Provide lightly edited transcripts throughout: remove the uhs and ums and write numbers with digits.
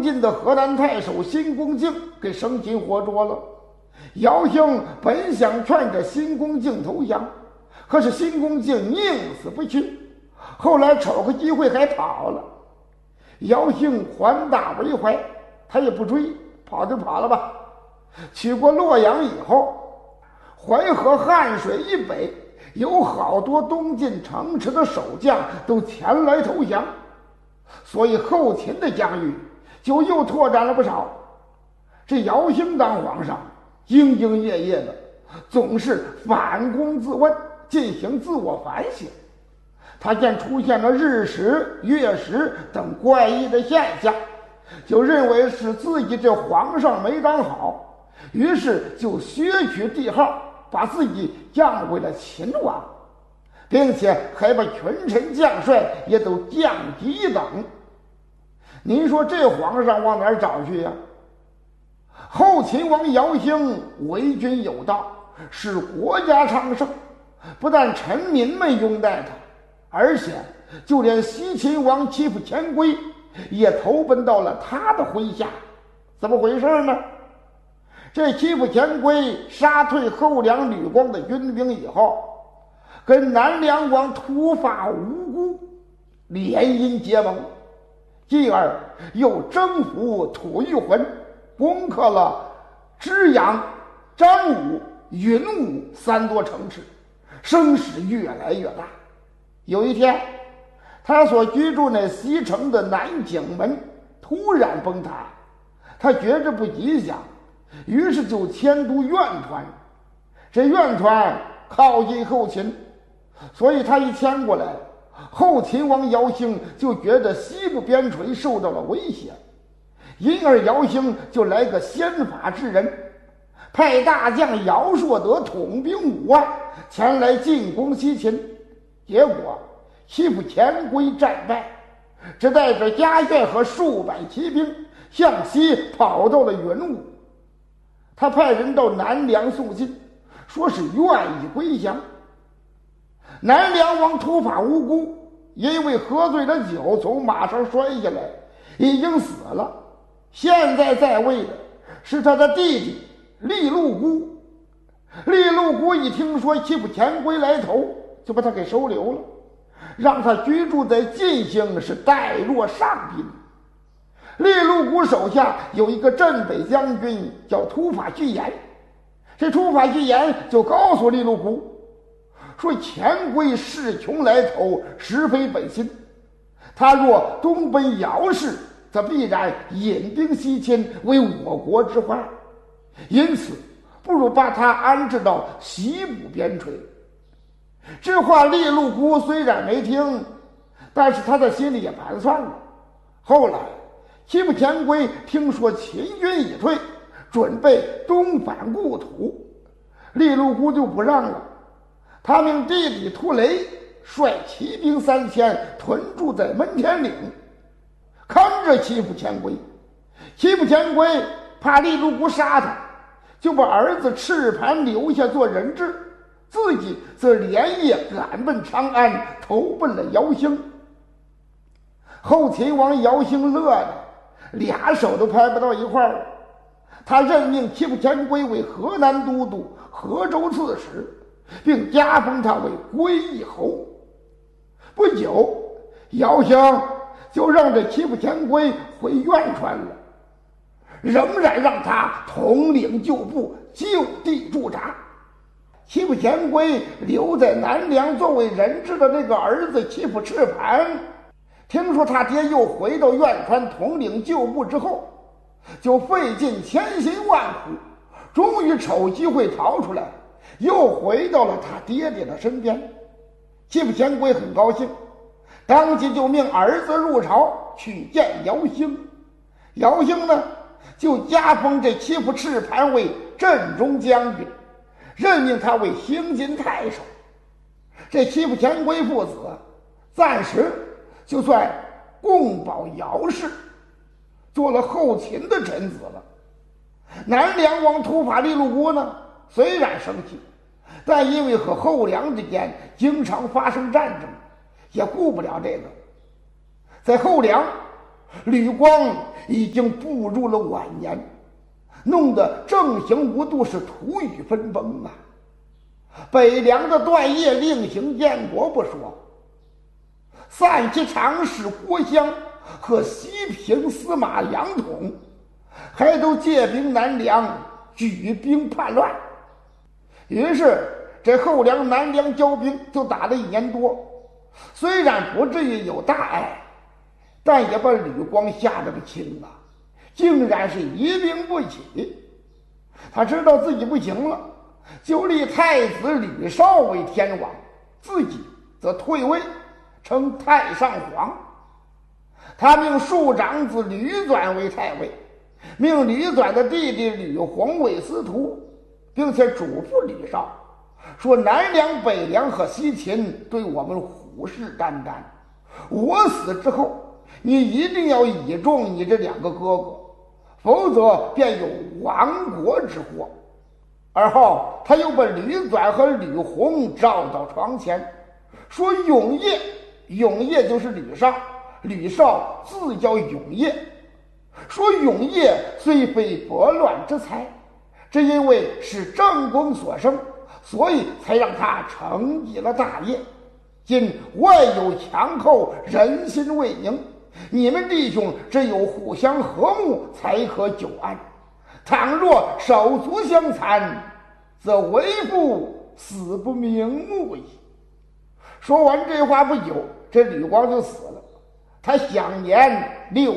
晋的河南太守辛恭敬给生擒活捉了。姚兴本想劝着辛恭敬投降，可是辛恭敬宁死不屈，后来瞅个机会还跑了。姚兴还大为怀，他也不追，跑就跑了吧。取过洛阳以后，淮河汉水以北有好多东晋城池的守将都前来投降，所以后秦的疆域就又拓展了不少。这姚兴当皇上兢兢业业的，总是反躬自问，进行自我反省。他见出现了日食、月食等怪异的现象，就认为是自己这皇上没当好，于是就削去帝号，把自己降为了秦王，并且还把群臣将帅也都降级一等。您说这皇上往哪儿找去呀？后秦王姚兴为君有道，使国家昌盛，不但臣民们拥戴他，而且就连西秦王欺负前规也投奔到了他的麾下。怎么回事呢？这欺负前规杀退后梁吕光的军兵以后，跟南梁王突发无辜联姻结盟，继而又征服吐谷浑，攻克了支阳、张武、云武3座城池，声势越来越大。有一天，他所居住那西城的南景门突然崩塌，他觉着不吉祥，于是就迁都苑团。这苑团靠近后秦，所以他一迁过来，后秦王姚兴就觉得西部边陲受到了威胁，因而姚兴就来个先发制人，派大将姚硕德统兵5万前来进攻西秦。结果欺负前规战败，只带着家眷和数百骑兵向西跑到了云武。他派人到南梁送信，说是愿意归降。南梁王突发无辜，因为喝醉了酒从马上摔下来，已经死了。现在在位的是他的弟弟利禄孤。利禄孤一听说欺负前规来投，就把他给收留了，让他居住在晋兴，是代落上宾。利禄孤手下有一个镇北将军叫突发巨言，这突发巨言就告诉利禄孤说，前规势穷来投，实非本心，他若东奔姚氏，则必然引兵西侵，为我国之患，因此不如把他安置到西部边陲。这话利禄孤虽然没听，但是他在心里也盘算了。后来欺负前规听说秦军已退，准备东返故土，利禄孤就不让了。他命弟弟突雷率骑兵3000屯驻在闷天岭，看着欺负前规。欺负前规怕利禄孤杀他，就把儿子赤盘留下做人质，自己则连夜赶奔长安，投奔了姚兴。后秦王姚兴乐的俩手都拍不到一块儿，他任命欺负前规为河南都督、河州刺史，并加封他为归义侯。不久，姚兴就让这欺负前规回苑川了，仍然让他统领旧部，就地驻扎。欺负前规留在南梁作为人质的那个儿子欺负赤盘，听说他爹又回到苑川统领旧部之后，就费尽千辛万苦，终于瞅机会逃出来，又回到了他爹爹的身边。欺负前规很高兴，当即就命儿子入朝去见姚兴。姚兴呢，就加封这欺负赤盘为镇中将军，任命他为兴津太守。这欺负前规父子暂时就算共保姚氏，做了后秦的臣子了。南梁王突发利禄孤呢，虽然生气，但因为和后梁之间经常发生战争，也顾不了这个。在后梁吕光已经步入了晚年，弄得政刑无度，是土雨分崩啊。北凉的段业另行建国不说，散骑常侍郭襄和西平司马杨统还都借兵南梁，举兵叛乱。于是这后梁南梁交兵就打了1年多，虽然不至于有大碍，但也把吕光吓得不轻啊，竟然是一病不起。他知道自己不行了，就立太子吕绍为天王，自己则退位称太上皇。他命庶长子吕纂为太尉，命吕纂的弟弟吕弘为司徒，并且嘱咐吕绍说：南梁、北梁和西秦对我们虎视眈眈，我死之后，你一定要倚重你这2个哥哥，否则便有亡国之祸。而后他又把吕纂和吕弘召到床前，说永业，永业就是吕绍，吕绍自叫永业。说永业虽非拨乱之才，只因为是正宫所生，所以才让他承继了大业。今外有强寇，人心未宁，你们弟兄只有互相和睦，才可久安。倘若手足相残，则为父死不瞑目矣。说完这话不久，这吕光就死了，他享年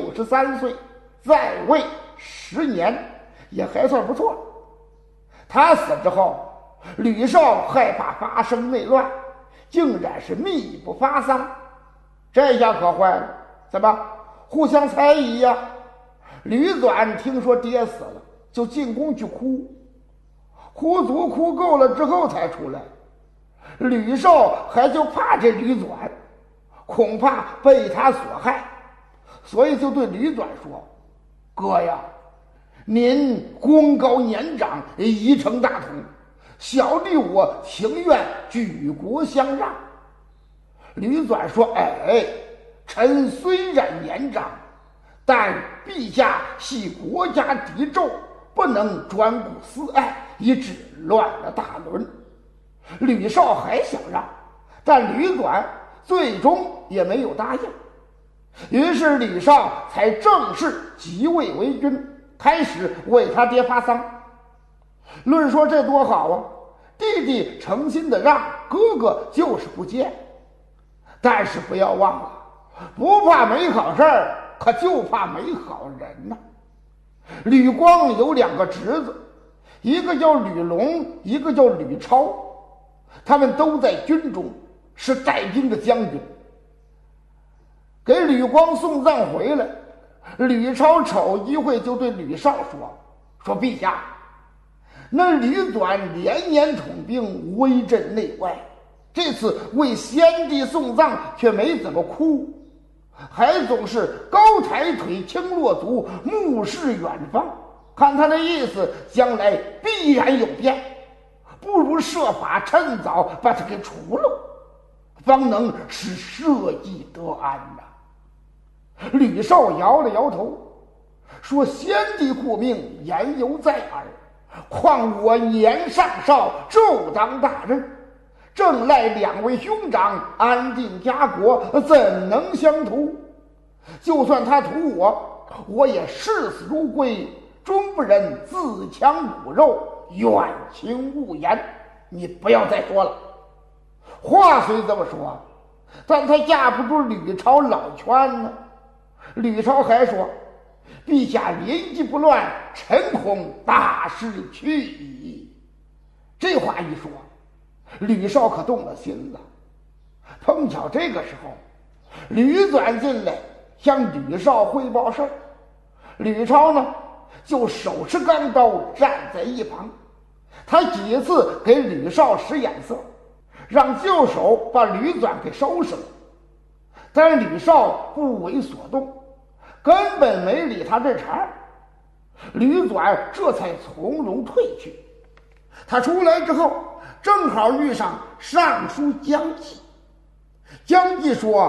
63岁，在位10年，也还算不错。他死之后，吕绍害怕发生内乱，竟然是秘不发丧。这下可坏了，怎么互相猜疑呀？吕纂听说爹死了，就进宫去哭，哭足哭够了之后才出来。吕绍还就怕这吕纂，恐怕被他所害，所以就对吕纂说：哥呀，您功高年长，一承大统，小弟我情愿举国相让。吕纂说：哎，臣虽然年长，但陛下系国家敌胄，不能专顾私爱，以致乱了大伦。吕绍还想让，但吕纂最终也没有答应。于是吕绍才正式即位为君，开始为他爹发丧。论说这多好啊，弟弟诚心的让，哥哥就是不见。但是不要忘了，不怕没好事儿，可就怕没好人呐。吕光有2个侄子，一个叫吕龙，一个叫吕超，他们都在军中，是带兵的将军。给吕光送葬回来，吕超瞅机会就对吕绍说：陛下，那吕纂连年统兵，威震内外，这次为先帝送葬却没怎么哭，还总是高抬腿轻落足，目视远方，看他的意思，将来必然有变，不如设法趁早把他给除了，方能使社稷得安呐。吕绍摇了摇头，说：先帝顾命，言犹在耳，况我年尚少，骤当大任，正赖2位兄长安定家国，怎能相图？就算他图我，我也视死如归，终不忍自强骨肉，远轻勿言。你不要再说了。话虽这么说，但他架不住吕超老劝呢。吕超还说：陛下临机不乱，臣恐大势去矣。这话一说，吕绍可动了心了。碰巧这个时候，吕纂进来向吕绍汇报事儿，吕超呢就手持钢刀站在一旁，他几次给吕绍使眼色，让旧手把吕纂给收拾了，但吕绍不为所动，根本没理他这茬。吕纂这才从容退去。他出来之后，正好遇上尚书姜济。姜济说：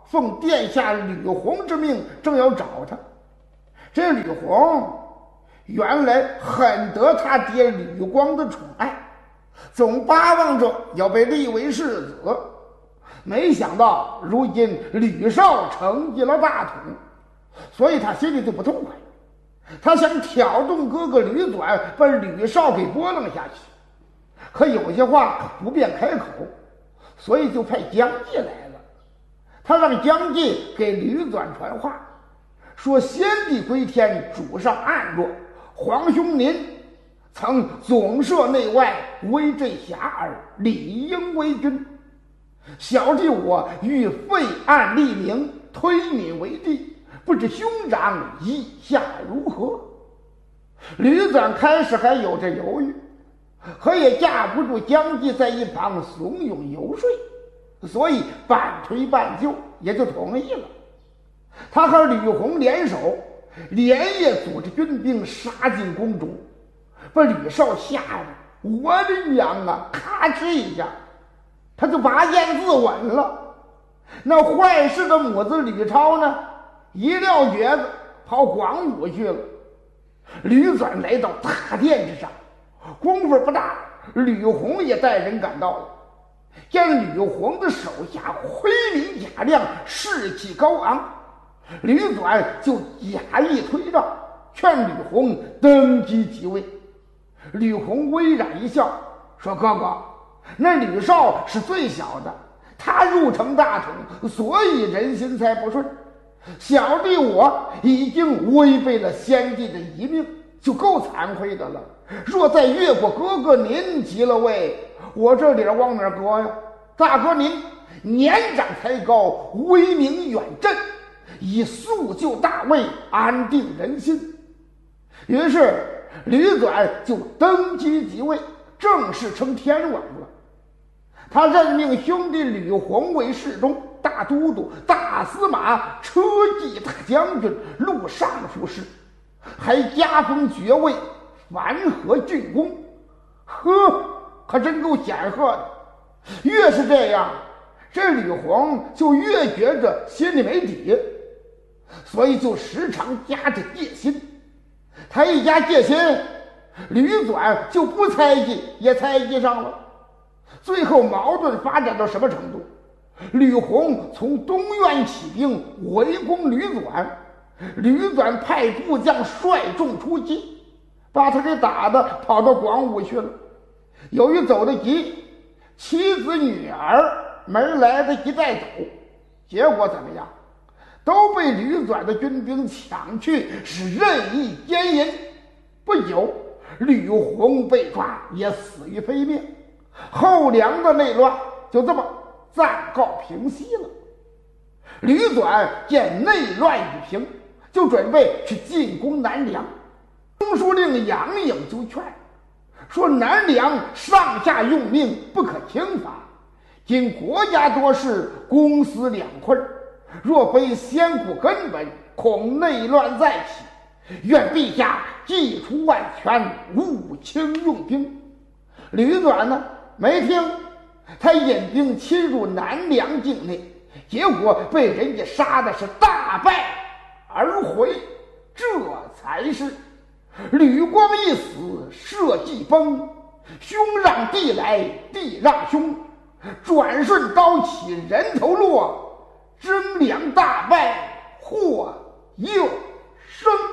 奉殿下吕弘之命，正要找他。这吕弘原来很得他爹吕光的宠爱，总巴望着要被立为世子。没想到如今吕绍承继了大统，所以他心里就不痛快。他想挑动哥哥吕纂，把吕绍给拨弄下去，可有些话不便开口，所以就派姜济来了。他让姜济给吕纂传话，说先帝归天，主上暗弱，皇兄您曾总摄内外，威震遐迩，理应为君。小弟我欲废案立名，推民为帝，不知兄长意下如何？吕纂开始还有着犹豫，可也架不住姜济在一旁怂恿游说，所以半推半就，也就同意了。他和吕弘联手，连夜组织军兵杀进宫中，把吕绍吓得我的娘啊，咔哧一下他就拔剑自刎了。那坏事的母子吕超呢，一撂蹶子跑广武去了。吕纂来到大殿之上，功夫不大，吕弘也带人赶到了。见吕弘的手下盔明甲亮，士气高昂，吕纂就假意推让，劝吕弘登基即位。吕弘微然一笑，说：“哥哥，那吕绍是最小的，他入城大统，所以人心才不顺。小弟我已经违背了先帝的遗命，就够惭愧的了。若再越过哥哥您即了位，我这脸往哪搁呀？大哥您年长才高，威名远震，以速就大位，安定人心。”于是吕纂就登基即位，正式称天王了。他任命兄弟吕弘为侍中、大都督、大司马、车骑大将军、录尚书事，还加封爵位，凡河郡公。呵，可真够显赫的。越是这样，这吕弘就越觉着心里没底，所以就时常加着戒心。他一加戒心，吕纂就不猜忌，也猜忌上了。最后矛盾发展到什么程度？吕弘从东院起兵围攻吕纂，吕纂派部将率众出击，把他给打得跑到广武去了。由于走得急，妻子女儿没来得及带走，结果怎么样？都被吕纂的军兵抢去，是任意奸淫。不久，吕弘被抓，也死于非命。后梁的内乱就这么暂告平息了。吕纂见内乱已平，就准备去进攻南梁。中书令杨颖就劝说，南梁上下用命，不可轻伐。今国家多事，公私两困，若非先苦根本，恐内乱再起。愿陛下祭出万全，勿轻用兵。吕纂呢没听，他引兵侵入南梁境内，结果被人家杀的是大败而回。这才是吕光一死，社稷崩，兄让弟来，弟让兄，转瞬刀起人头落，征粮大败，祸又生。